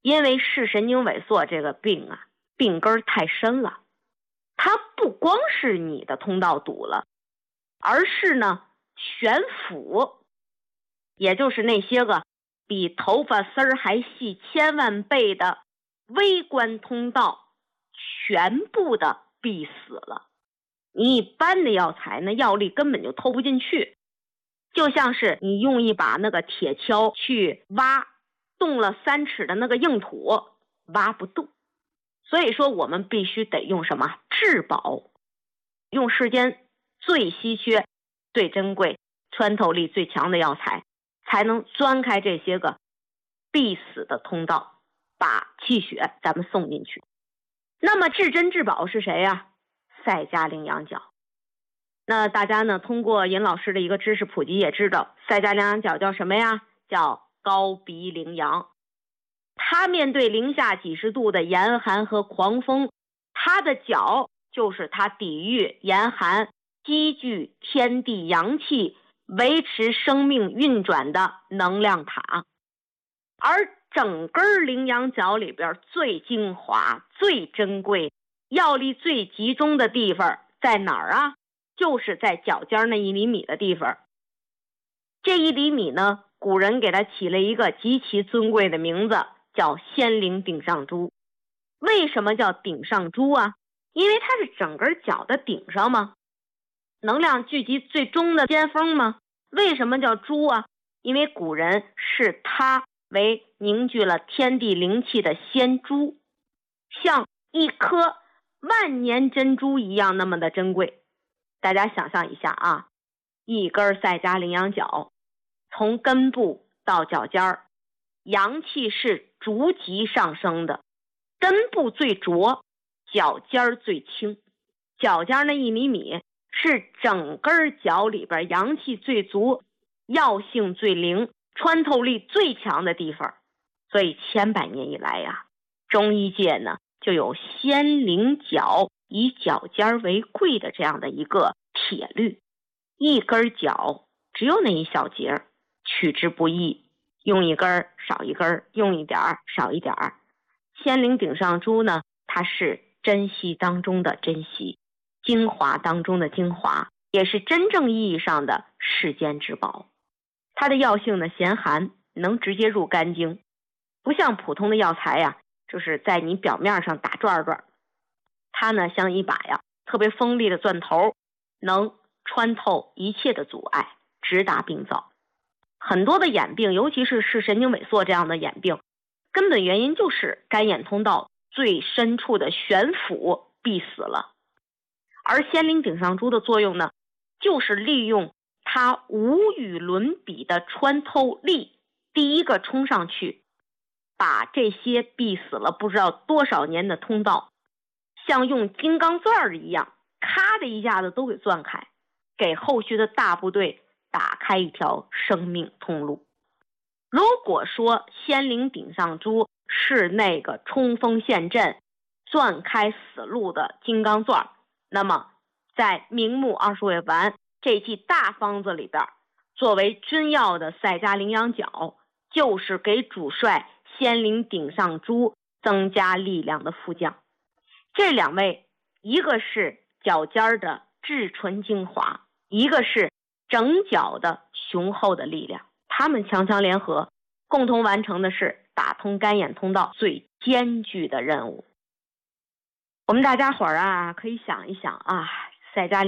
因为视神经萎缩这个病啊，病根太深了，它不光是你的通道堵了，而是呢悬浮，也就是那些个比头发丝儿还细千万倍的微观通道全部的闭死了。你一般的药材呢，药力根本就透不进去，就像是你用一把那个铁锹去挖动了3尺的那个硬土，挖不动。所以说我们必须得用什么质保，用世间最稀缺最珍贵穿透力最强的药材，才能钻开这些个必死的通道，把气血咱们送进去。那么至真至宝是谁呀？赛加羚羊角。那大家呢通过尹老师的一个知识普及也知道，赛加羚羊角叫什么呀？叫高鼻羚羊。它面对零下几十度的严寒和狂风，它的角就是它抵御严寒、积聚天地阳气、维持生命运转的能量塔。而整根羚羊角里边最精华、最珍贵、药力最集中的地方在哪儿啊？就是在脚尖那1厘米的地方。这1厘米呢，古人给它起了一个极其尊贵的名字，叫仙灵顶上珠。为什么叫顶上珠啊？因为它是整根脚的顶上嘛，能量聚集最终的尖峰嘛。为什么叫珠啊？因为古人视它为凝聚了天地灵气的仙珠，像一颗万年珍珠一样那么的珍贵。大家想象一下啊，一根赛加羚羊角，从根部到脚尖儿，阳气是逐级上升的，根部最浊，脚尖最轻。脚尖那1厘米是整根脚里边阳气最足、药性最灵、穿透力最强的地方。所以千百年以来呀，中医界呢就有仙灵角以脚尖为贵的这样的一个铁律。一根脚只有那一小节，取之不易，用一根少一根，用一点少一点。仙灵顶上珠呢，它是珍稀当中的珍稀，精华当中的精华，也是真正意义上的世间之宝。它的药性呢咸寒，能直接入肝经，不像普通的药材呀，就是在你表面上打转转。它呢像一把呀特别锋利的钻头，能穿透一切的阻碍，直达病灶。很多的眼病，尤其是视神经萎缩这样的眼病，根本原因就是肝眼通道最深处的悬浮闭死了。而仙灵顶上珠的作用呢，就是利用它无与伦比的穿透力，第一个冲上去，把这些闭死了不知道多少年的通道，像用金刚钻一样，咔的一下子都给钻开，给后续的大部队打开一条生命通路。如果说仙灵顶上珠是那个冲锋陷阵、钻开死路的金刚钻，那么在明目20味丸这剂大方子里边，作为君药的赛加羚羊角，就是给主帅仙灵顶上珠增加力量的副将。这2位，一个是脚尖的至纯精华，一个是整脚的雄厚的力量，他们强强联合，共同完成的是打通肝眼通道最艰巨的任务。我们大家伙儿啊，可以想一想啊，赛加